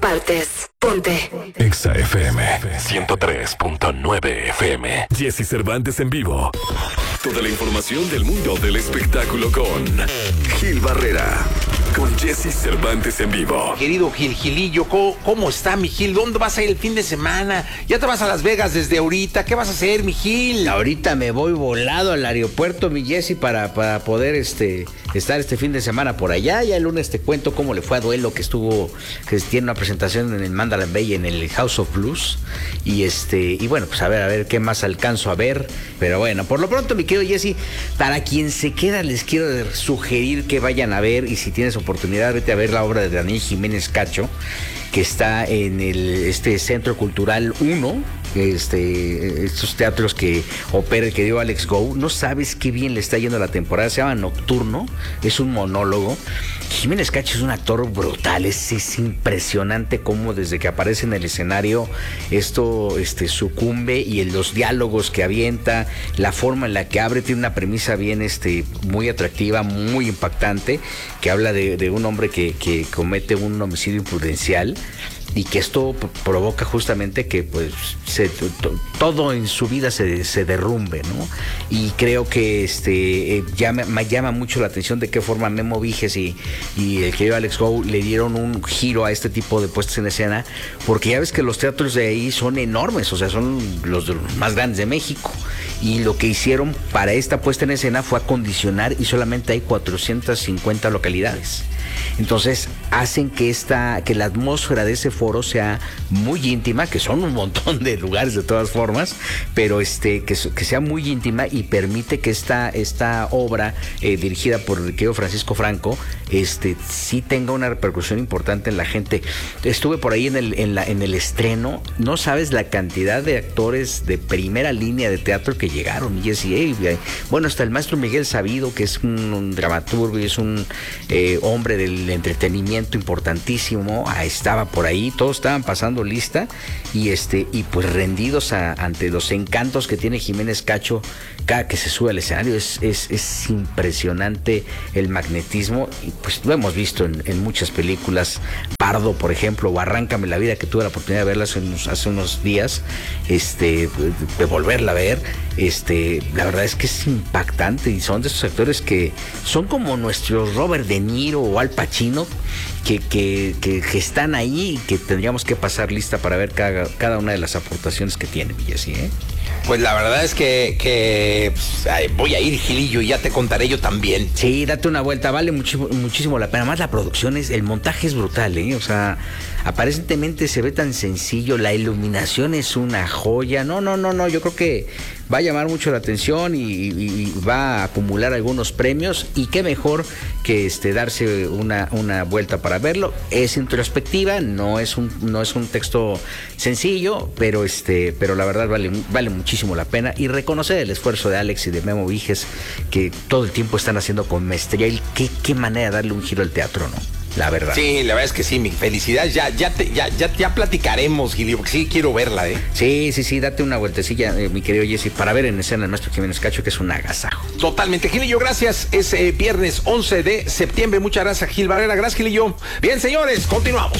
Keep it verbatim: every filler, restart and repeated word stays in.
partes. Ponte Exa F M ciento tres punto nueve F M. Jesse Cervantes en vivo. Toda la información del mundo del espectáculo con Gil Barrera. Con Jesse Cervantes en vivo. Querido Gil, Gilillo, ¿cómo, ¿cómo está mi Gil? ¿Dónde vas a ir el fin de semana? ¿Ya te vas a Las Vegas desde ahorita? ¿Qué vas a hacer, mi Gil? Ahorita me voy volado al aeropuerto, mi Jesse, para, para poder este, estar este fin de semana por allá. Ya el lunes te cuento cómo le fue a Duelo, que estuvo, que tiene una presentación en el Mandalay Bay, en el House of Blues. Y este, y bueno, pues a ver, a ver qué más alcanzo a ver. Pero bueno, por lo pronto, mi querido Jesse, para quien se queda, les quiero sugerir que vayan a ver, y si tienes oportunidad, vete a ver la obra de Daniel Jiménez Cacho, que está en el este Centro Cultural uno, este, estos teatros que opera el querido Alex Go. No sabes qué bien le está yendo la temporada, se llama Nocturno, es un monólogo. Jiménez Cacho es un actor brutal, es, es impresionante cómo desde que aparece en el escenario esto este, sucumbe, y en los diálogos que avienta, la forma en la que abre, tiene una premisa bien este, muy atractiva, muy impactante, que habla de, de un hombre que, que comete un homicidio imprudencial, y que esto provoca justamente que pues se, to, todo en su vida se, se derrumbe, ¿no? Y creo que este eh, llama, me llama mucho la atención de qué forma Memo Viges y, y el querido Alex Go le dieron un giro a este tipo de puestas en escena, porque ya ves que los teatros de ahí son enormes, o sea, son los, de los más grandes de México, y lo que hicieron para esta puesta en escena fue acondicionar, y solamente hay cuatrocientas cincuenta localidades. Entonces hacen que esta, que la atmósfera de ese foro sea muy íntima, que son un montón de lugares de todas formas, pero este, que, que sea muy íntima, y permite que esta, esta obra eh, dirigida por el querido Francisco Franco, este, sí tenga una repercusión importante en la gente. Estuve por ahí en el, en la, en el estreno, no sabes la cantidad de actores de primera línea de teatro que llegaron, Jesse, hey, bueno, hasta el maestro Miguel Sabido, que es un, un dramaturgo y es un eh, hombre del entretenimiento importantísimo, ah, estaba por ahí, todos estaban pasando lista, y este y pues rendidos a, ante los encantos que tiene Jiménez Cacho cada que se sube al escenario. Es, es, es impresionante el magnetismo, y pues lo hemos visto en, en muchas películas. Pardo, por ejemplo, o Arráncame la vida, que tuve la oportunidad de verla hace unos, hace unos días, este, de volverla a ver. Este, la verdad es que es impactante, y son de esos actores que son como nuestros Robert De Niro o Al Pacino, que, que, que, que están ahí, y que tendríamos que pasar lista para ver cada, cada una de las aportaciones que tiene Jesse, ¿eh? Pues la verdad es que, que pues, voy a ir, Gilillo, y ya te contaré yo también. Sí, date una vuelta, vale muchísimo, muchísimo la pena. Más la producción, es, el montaje es brutal, ¿eh? O sea, aparentemente se ve tan sencillo, la iluminación es una joya. No, no, no, no, yo creo que va a llamar mucho la atención, y, y, y va a acumular algunos premios, y qué mejor que este darse una, una vuelta para verlo. Es introspectiva, no es un, no es un texto sencillo, pero este, pero la verdad vale, vale muchísimo la pena, y reconocer el esfuerzo de Alex y de Memo Viges, que todo el tiempo están haciendo con maestría, y qué, qué manera de darle un giro al teatro, ¿no? La verdad. Sí, la verdad es que sí, mi felicidad. Ya, ya, te, ya, ya, ya platicaremos, Gilillo, porque sí quiero verla, ¿eh? Sí, sí, sí, date una vueltecilla, eh, mi querido Jesse, para ver en escena al maestro Jiménez Cacho, que es un agasajo. Totalmente, Gilillo, gracias. Es eh, viernes once de septiembre. Muchas gracias, Gil Barrera. Gracias, Gilillo. Bien, señores, continuamos.